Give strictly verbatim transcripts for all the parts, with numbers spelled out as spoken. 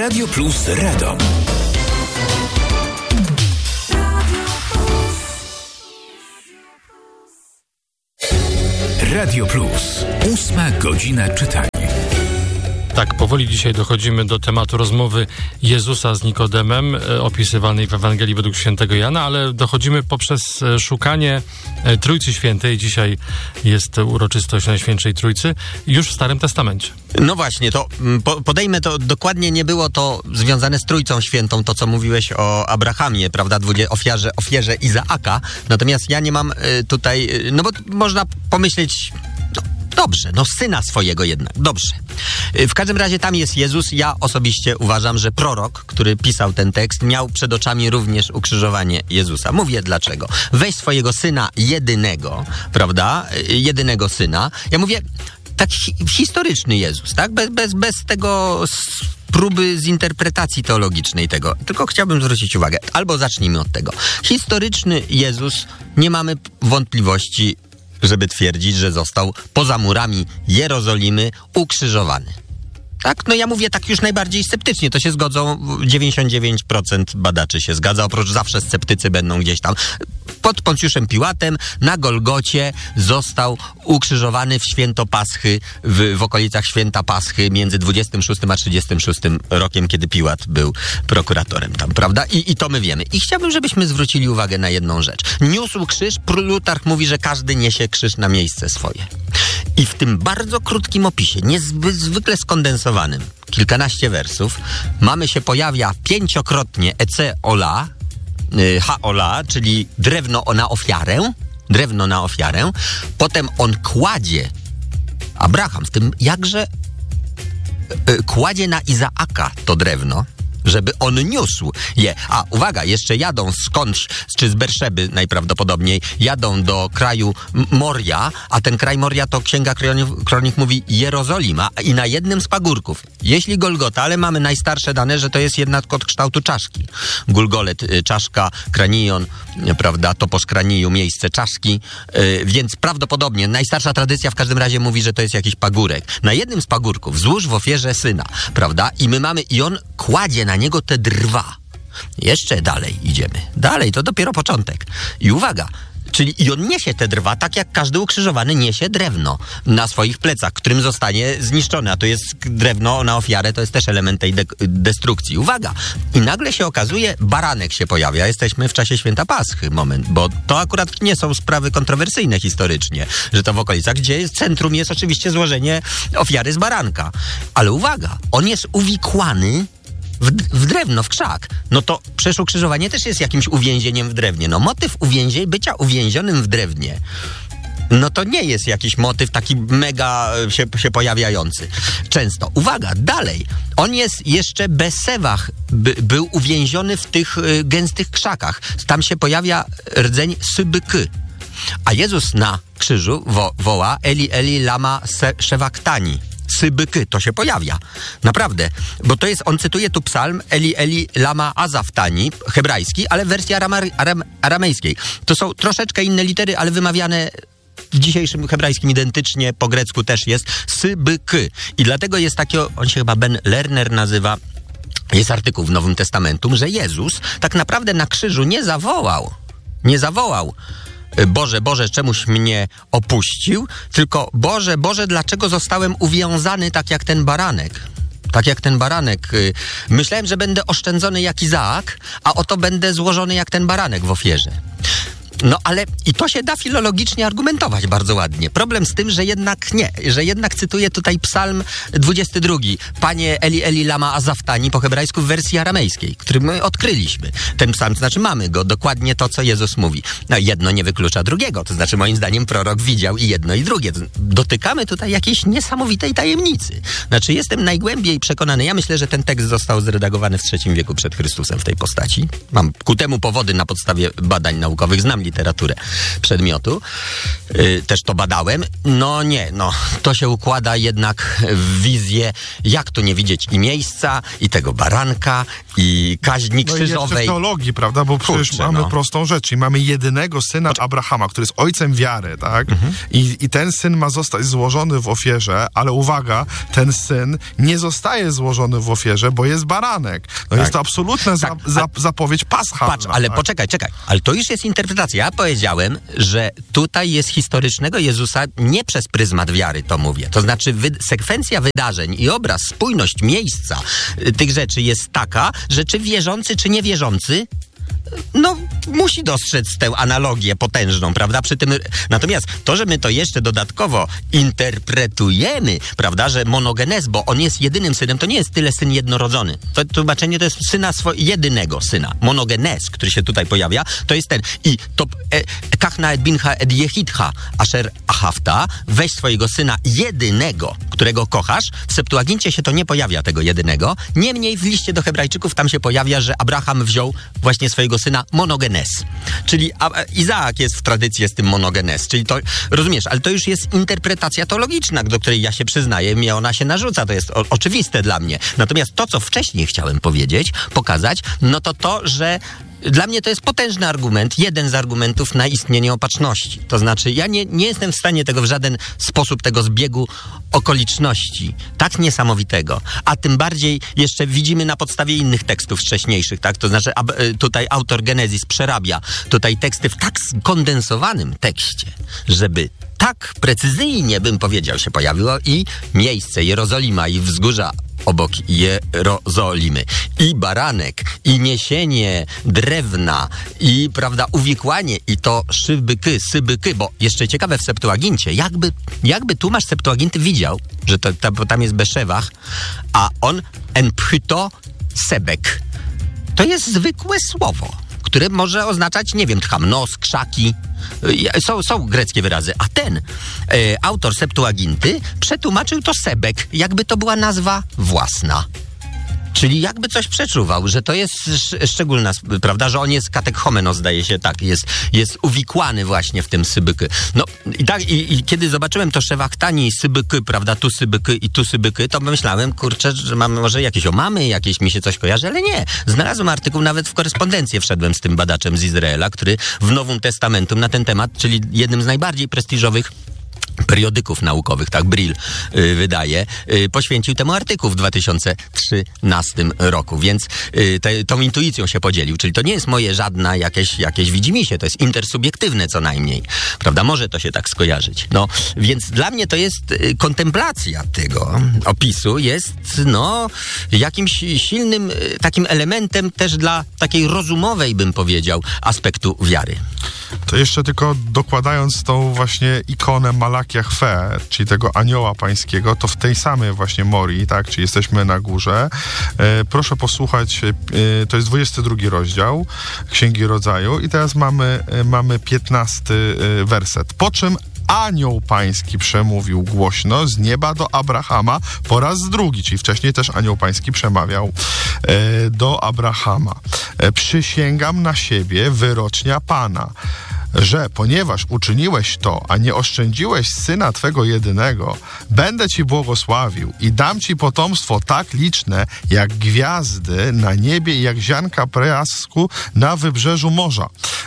Radio Plus Radom. Radio Plus. Ósma godzina czytania. Tak, powoli dzisiaj dochodzimy do tematu rozmowy Jezusa z Nikodemem, e, opisywanej w Ewangelii według świętego Jana, ale dochodzimy poprzez e, szukanie e, Trójcy Świętej. Dzisiaj jest uroczystość Najświętszej Trójcy, już w Starym Testamencie. No właśnie, to po, podejmę to, dokładnie nie było to związane z Trójcą Świętą, to co mówiłeś o Abrahamie, prawda, dwudzie, ofierze, ofierze Izaaka, natomiast ja nie mam y, tutaj, y, no bo można pomyśleć... No, Dobrze, no syna swojego jednak, dobrze. W każdym razie tam jest Jezus. Ja osobiście uważam, że prorok, który pisał ten tekst, miał przed oczami również ukrzyżowanie Jezusa. Mówię dlaczego. Weź swojego syna jedynego, prawda, jedynego syna. Ja mówię, tak hi- historyczny Jezus, tak, bez, bez, bez tego... S- próby z interpretacji teologicznej tego. Tylko chciałbym zwrócić uwagę. Albo zacznijmy od tego. Historyczny Jezus, nie mamy wątpliwości, żeby twierdzić, że został poza murami Jerozolimy ukrzyżowany. Tak? No ja mówię tak już najbardziej sceptycznie. To się zgodzą, dziewięćdziesiąt dziewięć procent badaczy się zgadza, oprócz zawsze sceptycy będą gdzieś tam. Pod Poncjuszem Piłatem na Golgocie został ukrzyżowany w święto Paschy, w, w okolicach święta Paschy między dwudziestym szóstym a trzydziestym szóstym rokiem, kiedy Piłat był prokuratorem tam, prawda? I, i to my wiemy. I chciałbym, żebyśmy zwrócili uwagę na jedną rzecz. Niósł krzyż, Plutarch mówi, że każdy niesie krzyż na miejsce swoje. I w tym bardzo krótkim opisie, niezwykle skondensowanym, kilkanaście wersów, mamy się pojawia pięciokrotnie ece ola, ha ola, czyli drewno na ofiarę, drewno na ofiarę, potem on kładzie, Abraham w tym jakże y, kładzie na Izaaka to drewno, żeby on niósł je. A uwaga, jeszcze jadą skądś, czy z Berszeby najprawdopodobniej, jadą do kraju Moria, a ten kraj Moria to Księga Kronik, Kronik mówi Jerozolima i na jednym z pagórków. Jeśli Golgota, ale mamy najstarsze dane, że to jest jednak od kształtu czaszki. Gulgolet, czaszka, kranion, prawda, topos kraniju, miejsce czaszki, yy, więc prawdopodobnie najstarsza tradycja w każdym razie mówi, że to jest jakiś pagórek. Na jednym z pagórków złóż w ofierze syna, prawda, i my mamy, i on kładzie na niego te drwa. Jeszcze dalej idziemy. Dalej, to dopiero początek. I uwaga, czyli i on niesie te drwa, tak jak każdy ukrzyżowany niesie drewno na swoich plecach, którym zostanie zniszczone. A to jest drewno na ofiarę, to jest też element tej de- destrukcji. Uwaga! I nagle się okazuje, baranek się pojawia. Jesteśmy w czasie święta Paschy, moment, bo to akurat nie są sprawy kontrowersyjne historycznie, że to w okolicach, gdzie centrum jest oczywiście złożenie ofiary z baranka. Ale uwaga, on jest uwikłany W, w drewno, w krzak. No to przecież ukrzyżowanie też jest jakimś uwięzieniem w drewnie. No motyw uwięzie, bycia uwięzionym w drewnie, no to nie jest jakiś motyw taki mega się, się pojawiający często. Uwaga, dalej. On jest jeszcze Besewach, by, był uwięziony w tych y, gęstych krzakach. Tam się pojawia rdzeń sybyky. A Jezus na krzyżu wo, woła Eli, Eli, lama se, shevaktani. Sybyky, to się pojawia. Naprawdę. Bo to jest, on cytuje tu psalm Eli, Eli, lama azaftani, hebrajski, ale w wersji aram, aram, aramejskiej. To są troszeczkę inne litery, ale wymawiane w dzisiejszym hebrajskim identycznie, po grecku też jest sybyky. I dlatego jest taki, on się chyba Ben Lerner nazywa, jest artykuł w Nowym Testamentum, że Jezus tak naprawdę na krzyżu nie zawołał, nie zawołał Boże, Boże, czemuś mnie opuścił, tylko Boże, Boże, dlaczego zostałem uwiązany tak jak ten baranek? Tak jak ten baranek. Myślałem, że będę oszczędzony jak Izaak, a oto będę złożony jak ten baranek w ofierze. No ale i to się da filologicznie argumentować bardzo ładnie. Problem z tym, że jednak nie, że jednak cytuję tutaj psalm dwudziesty drugi. Panie Eli, Eli, lama azaftani po hebrajsku w wersji aramejskiej, który my odkryliśmy. Ten psalm, to znaczy mamy go, dokładnie to, co Jezus mówi. No jedno nie wyklucza drugiego, to znaczy moim zdaniem prorok widział i jedno i drugie. Dotykamy tutaj jakiejś niesamowitej tajemnicy. Znaczy jestem najgłębiej przekonany, ja myślę, że ten tekst został zredagowany w trzecim wieku przed Chrystusem w tej postaci. Mam ku temu powody na podstawie badań naukowych, znam literaturę przedmiotu. Yy, też to badałem. No nie, no to się układa jednak w wizję, jak tu nie widzieć i miejsca, i tego baranka, i kaźni no krzyżowej. I jeszcze teologii, prawda? Bo przecież Kurczę, mamy no. prostą rzecz. I mamy jedynego syna Abrahama, który jest ojcem wiary, tak? Mhm. I, I ten syn ma zostać złożony w ofierze, ale uwaga, ten syn nie zostaje złożony w ofierze, bo jest baranek. No tak. Jest to absolutna za, tak. za, zapowiedź pascha. Patrz, ale tak? poczekaj, czekaj. Ale to już jest interpretacja. Ja powiedziałem, że tutaj jest historycznego Jezusa nie przez pryzmat wiary, to mówię. To znaczy wy- sekwencja wydarzeń i obraz, spójność miejsca y, tych rzeczy jest taka, że czy wierzący, czy niewierzący no, musi dostrzec tę analogię potężną, prawda? Przy tym, natomiast to, że my to jeszcze dodatkowo interpretujemy, prawda, że monogenes, bo on jest jedynym synem, to nie jest tyle syn jednorodzony. To tłumaczenie to jest syna swo- jedynego syna. Monogenes, który się tutaj pojawia, to jest ten. I to e, kachna et bincha et jechidcha asher ahafta, weź swojego syna jedynego, którego kochasz. W Septuagincie się to nie pojawia, tego jedynego. Niemniej w liście do Hebrajczyków tam się pojawia, że Abraham wziął właśnie swojego syna monogenes. Czyli a, a, Izaak jest w tradycji z tym monogenes. Czyli to, rozumiesz, ale to już jest interpretacja teologiczna, do której ja się przyznaję, mnie ona się narzuca, to jest o, oczywiste dla mnie. Natomiast to, co wcześniej chciałem powiedzieć, pokazać, no to to, że dla mnie to jest potężny argument, jeden z argumentów na istnienie opatrzności. To znaczy, ja nie, nie jestem w stanie tego w żaden sposób, tego zbiegu okoliczności, tak niesamowitego, a tym bardziej jeszcze widzimy na podstawie innych tekstów wcześniejszych, tak? To znaczy, ab, tutaj autor Genezis przerabia tutaj teksty w tak skondensowanym tekście, żeby tak precyzyjnie, bym powiedział, się pojawiło i miejsce Jerozolima i wzgórza obok Jerozolimy. I baranek, i niesienie drewna, i, prawda, uwikłanie, i to szybyky, sybyky, bo jeszcze ciekawe w Septuagincie, jakby, jakby tłumacz Septuaginty widział, że to, to, tam jest Beszewach, a on enphyto sebek. To jest zwykłe słowo, które może oznaczać, nie wiem, tchamnos, krzaki. Są, są greckie wyrazy. A ten e, autor Septuaginty przetłumaczył to sebek, jakby to była nazwa własna. Czyli jakby coś przeczuwał, że to jest sz- szczególna, prawda, że on jest katechomenos, zdaje się, tak, jest, jest uwikłany właśnie w tym sybyky. No i tak, i, i kiedy zobaczyłem to szewachtani i sybyky, prawda, tu sybyky i tu sybyky, to myślałem, kurczę, że mamy może jakieś omamy, jakieś mi się coś kojarzy, ale nie. Znalazłem artykuł, nawet w korespondencję wszedłem z tym badaczem z Izraela, który w Nowym Testamentum na ten temat, czyli jednym z najbardziej prestiżowych periodyków naukowych, tak, Brill y, wydaje, y, poświęcił temu artykuł w dwa tysiące trzynastym roku, więc y, te, tą intuicją się podzielił, czyli to nie jest moje żadna jakieś, jakieś widzimisię, to jest intersubiektywne co najmniej, prawda, może to się tak skojarzyć, no, więc dla mnie to jest y, kontemplacja tego opisu jest, no, jakimś silnym y, takim elementem też dla takiej rozumowej, bym powiedział, aspektu wiary. To jeszcze tylko dokładając tą właśnie ikonę Malak Jahwe, czyli tego anioła pańskiego, to w tej samej właśnie Morii, tak, czyli jesteśmy na górze. E, proszę posłuchać, e, to jest dwudziesty drugi rozdział Księgi Rodzaju i teraz mamy, e, mamy piętnasty e, werset. Po czym anioł pański przemówił głośno z nieba do Abrahama po raz drugi, czyli wcześniej też anioł pański przemawiał e, do Abrahama. E, przysięgam na siebie wyrocznia Pana, że ponieważ uczyniłeś to, a nie oszczędziłeś syna twego jedynego, będę ci błogosławił i dam ci potomstwo tak liczne, jak gwiazdy na niebie i jak ziarnka piasku na wybrzeżu morza.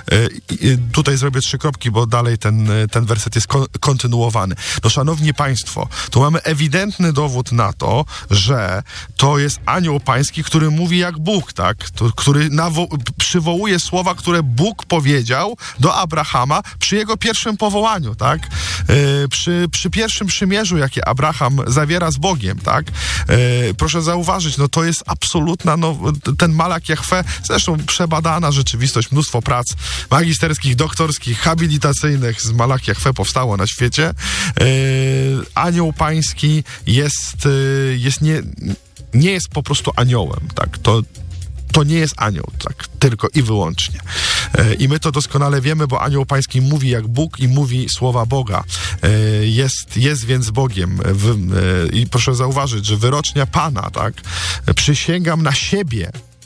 Yy, tutaj zrobię trzy kropki, bo dalej ten, ten werset jest kon- kontynuowany. No, szanowni państwo, tu mamy ewidentny dowód na to, że to jest anioł pański, który mówi jak Bóg, tak? To, który nawo- przywołuje słowa, które Bóg powiedział do Abrahama Abrahama przy jego pierwszym powołaniu, tak? Yy, przy, przy pierwszym przymierzu, jakie Abraham zawiera z Bogiem, tak? Yy, proszę zauważyć, no to jest absolutna, no, ten Malak Jahwe, zresztą przebadana rzeczywistość, mnóstwo prac magisterskich, doktorskich, habilitacyjnych z Malak Jahwe powstało na świecie. Yy, anioł pański jest, yy, jest nie, nie jest po prostu aniołem, tak? To To nie jest anioł, tak, tylko i wyłącznie. E, I my to doskonale wiemy, bo anioł pański mówi jak Bóg i mówi słowa Boga. E, jest, jest więc Bogiem. W, e, I proszę zauważyć, że wyrocznia Pana, tak, przysięgam na siebie,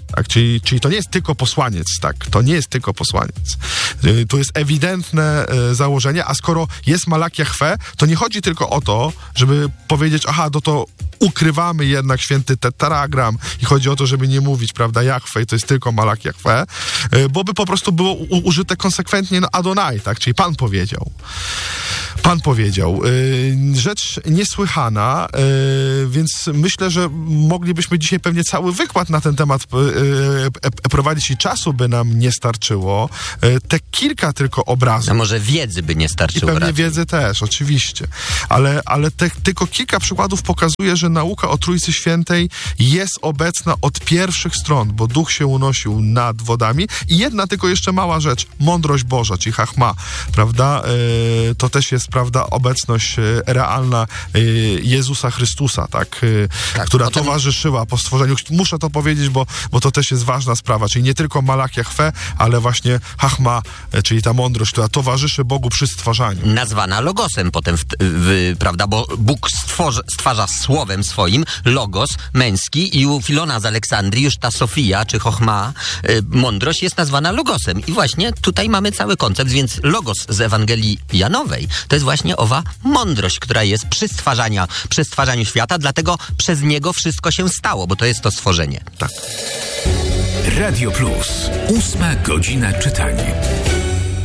Tak? Czyli, czyli to nie jest tylko posłaniec, tak? To nie jest tylko posłaniec. Yy, to jest ewidentne yy, założenie, a skoro jest Malak Jahwe, to nie chodzi tylko o to, żeby powiedzieć, aha, no to ukrywamy jednak święty tetragram i chodzi o to, żeby nie mówić, prawda, Jahwe i to jest tylko Malak Jahwe, yy, bo by po prostu było u- użyte konsekwentnie no Adonai, tak? Czyli Pan powiedział. Pan powiedział. Yy, rzecz niesłychana, yy, więc myślę, że moglibyśmy dzisiaj pewnie cały wykład na ten temat yy, prowadzić i czasu by nam nie starczyło. Yy, te kilka tylko obrazów. A może wiedzy by nie starczyło. I pewnie raczej. wiedzy też, oczywiście. Ale, ale te, tylko kilka przykładów pokazuje, że nauka o Trójcy Świętej jest obecna od pierwszych stron, bo Duch się unosił nad wodami. I jedna tylko jeszcze mała rzecz. Mądrość Boża, czyli Chachma, prawda? Yy, to też jest, prawda, obecność yy, realna yy, Jezusa Chrystusa, tak? Yy, Tak, która potem... towarzyszyła po stworzeniu. Muszę to powiedzieć, bo, bo to też jest ważna sprawa. Czyli nie tylko Malak Jahwe, ale właśnie Chachma, yy, czyli ta mądrość, która towarzyszy Bogu przy stwarzaniu. Nazwana logosem potem, w, w, prawda, bo Bóg stworzy, stwarza słowem swoim logos męski i u Filona z Aleksandrii już ta Sofia, czy Chochma, y, mądrość jest nazwana logosem. I właśnie tutaj mamy cały koncept, więc logos z Ewangelii Janowej to jest właśnie owa mądrość, która jest przy, stwarzania, przy stwarzaniu świata, dlatego przez niego wszystko się stało, bo to jest to stworzenie. Tak. Radio Plus. Ósma godzina czytania.